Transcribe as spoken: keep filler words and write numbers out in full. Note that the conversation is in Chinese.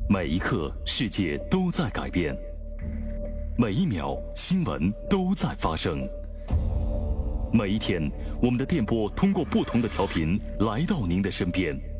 每一刻，世界都在改变；每一秒，新闻都在发生。每一天，我们的电波通过不同的调频来到您的身边，